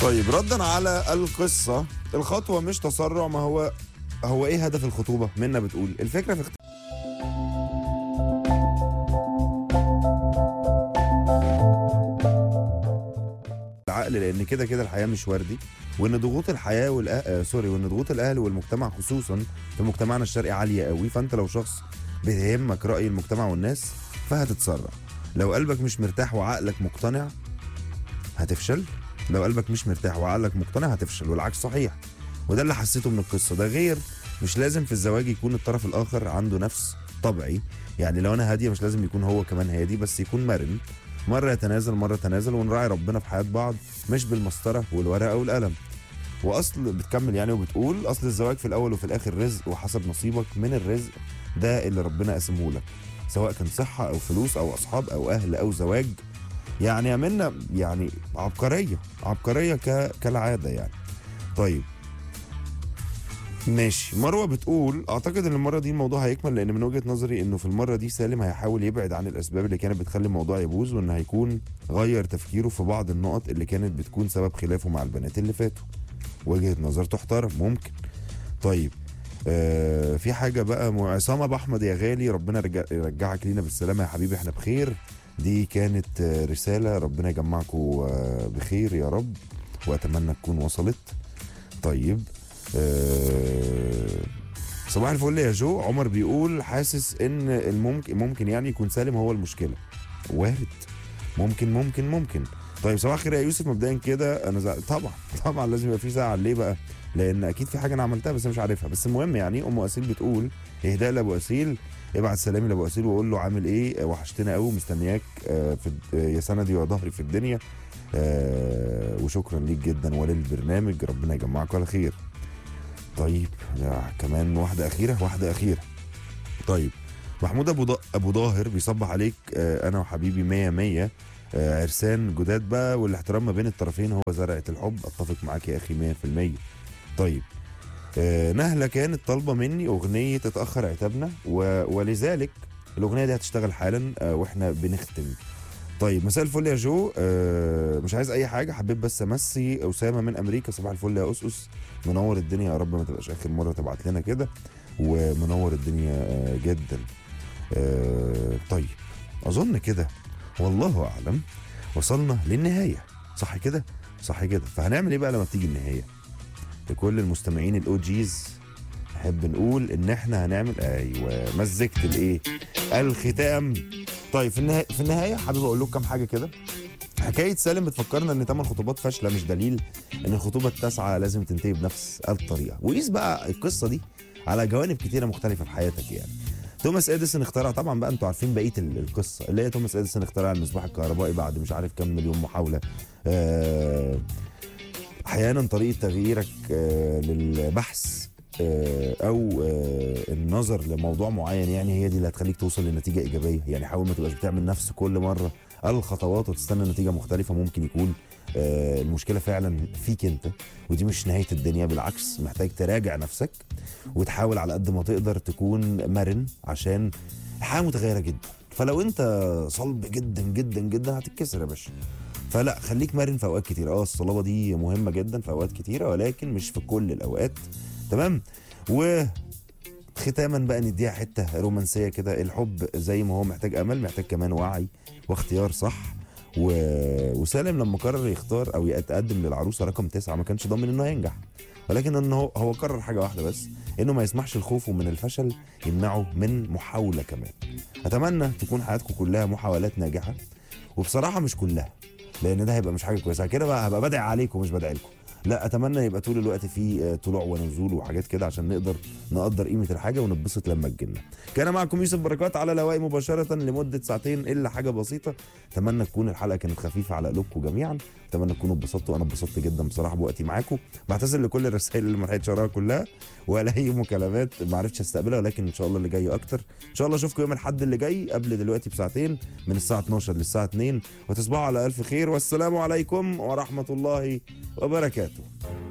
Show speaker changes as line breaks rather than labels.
طيب ردا على القصة، الخطوة مش تسرع. ما هو ايه هدف الخطوبة؟ منا بتقول الفكرة في العقل، لان كده كده الحياة مش وردي، وان ضغوط الحياة وان ضغوط الاهل والمجتمع خصوصا في مجتمعنا الشرقي عالية قوي. فانت لو شخص بيهمك رأي المجتمع والناس فهتتسرع. لو قلبك مش مرتاح وعقلك مقتنع هتفشل. لو قلبك مش مرتاح وعقلك مقتنع هتفشل، والعكس صحيح. وده اللي حسيته من القصه. ده غير مش لازم في الزواج يكون الطرف الاخر عنده نفس طبعي. يعني لو انا هاديه مش لازم يكون هو كمان هادي، بس يكون مرن، مره يتنازل مره يتنازل، ونراعي ربنا في حياه بعض مش بالمسطره والورقه والقلم. واصل بتكمل يعني وبتقول اصل الزواج في الاول وفي الاخر رزق، وحسب نصيبك من الرزق ده اللي ربنا قسمه لك، سواء كان صحه او فلوس او اصحاب او اهل او زواج. يعني يا منا يعني عبقريه كالعاده يعني. طيب ماشي. مروه بتقول اعتقد ان المره دي الموضوع هيكمل، لان من وجهه نظري انه في المره دي سالم هيحاول يبعد عن الاسباب اللي كانت بتخلي الموضوع يبوظ، وان هيكون غير تفكيره في بعض النقط اللي كانت بتكون سبب خلافه مع البنات اللي فاتوا. وجهه نظر تحترم، ممكن. طيب في حاجه بقى عصام ابو احمد يا غالي، ربنا يرجعك لينا بالسلامه يا حبيبي، احنا بخير. دي كانت رساله، ربنا يجمعكم بخير يا رب، واتمنى تكون وصلت. طيب صباح الفل يا جو. عمر بيقول حاسس ان ممكن يعني يكون سالم هو المشكله. وارد، ممكن. طيب صباح الخير يا يوسف. مبدئيا كده انا طبعا لازم يبقى في زعل. ليه بقى؟ لان اكيد في حاجه انا عملتها بس مش عارفها. بس المهم يعني ام اسيل بتقول اهداء لابو اسيل، ابعت سلامي لابو اسيل وقول له عامل ايه، وحشتنا قوي، مستنياك يا سندي وظهري في الدنيا. وشكرا ليك جدا وللبرنامج، ربنا يجمعكم على خير. طيب كمان واحده اخيره. طيب محمود ابو ظاهر بيصبح عليك، انا وحبيبي 100 عرسان جداد بقى، والاحترام ما بين الطرفين هو زرعه الحب. اتفق معاك يا اخي 100%. طيب نهله كانت طالبه مني اغنيه اتاخر عتابنا، ولذلك الاغنيه دي هتشتغل حالا واحنا بنختم. طيب مساء الفل يا جو. مش عايز اي حاجه، حبيت بس امسي اسامه من امريكا. صباح الفل يا اسس، منور الدنيا، يا رب ما تبقاش اخر مره تبعت لنا كده، ومنور الدنيا جدا. طيب اظن كده والله اعلم وصلنا للنهايه، صح كده؟ فهنعمل ايه بقى لما بتيجي النهايه؟ لكل المستمعين الاو جيز نحب نقول ان احنا هنعمل مزجت الايه، الختام. طيب في النهايه حابب اقول لكم كام حاجه كده. حكايه سالم بتفكرنا ان 8 خطوبات فاشله مش دليل ان الخطوبه التاسعه لازم تنتهي بنفس الطريقه. وقيس بقى القصه دي على جوانب كتيره مختلفه في حياتك يعني. توماس اديسون اخترع، طبعا بقى انتوا عارفين بقيه القصه، اللي هي توماس اديسون اخترع المصباح الكهربائي بعد مش عارف كام مليون محاوله. احيانا طريقه تغييرك للبحث او النظر لموضوع معين يعني هي دي اللي هتخليك توصل لنتيجه ايجابيه. يعني حاول ما تبقاش بتعمل نفس كل مره الخطوات وتستنى نتيجه مختلفه. ممكن يكون المشكله فعلا فيك انت، ودي مش نهايه الدنيا، بالعكس محتاج تراجع نفسك وتحاول على قد ما تقدر تكون مرن، عشان الحياه متغيره جدا. فلو انت صلب جدا جدا جدا هتتكسر يا باشا. فلا، خليك مرن في اوقات كتير. الصلابه دي مهمه جدا في اوقات كتيره، ولكن مش في كل الاوقات. تمام. ختاما بقى نديها حته رومانسيه كده. الحب زي ما هو محتاج امل، محتاج كمان وعي واختيار صح. وسالم لما قرر يختار او يتقدم للعروسه رقم 9 ما كانش ضامن انه هينجح، ولكن انه هو قرر حاجه واحده بس، انه ما يسمحش لخوفه من الفشل يمنعه من محاوله كمان. اتمنى تكون حياتكم كلها محاولات ناجحه، وبصراحه مش كلها، لان ده هيبقى مش حاجه كويسه. كده بقى هبقى بدعي عليكم مش بدعي لكم. لا، اتمنى يبقى طول الوقت في طلوع ونزول وحاجات كده، عشان نقدر نقدر قيمه الحاجه ونتبسط لما تجيلنا. كان معكم يوسف بركات على الهواء مباشره لمده ساعتين الا حاجه بسيطه. اتمنى تكون الحلقه كانت خفيفه على قلوبكم جميعا، اتمنى تكونوا اتبسطتوا. انا اتبسطت جدا بصراحه بوقتي معاكم. بعتذر لكل الرسائل اللي ما لحقتش اقراها كلها، ولا اي مكالمات ما عرفتش استقبلها، ولكن ان شاء الله اللي جاي اكتر. ان شاء الله اشوفكم يوم الاحد اللي جاي قبل دلوقتي بساعتين، من الساعه 12 للساعه 2، وتصبحوا على الف خير، والسلام عليكم ورحمه الله وبركاته.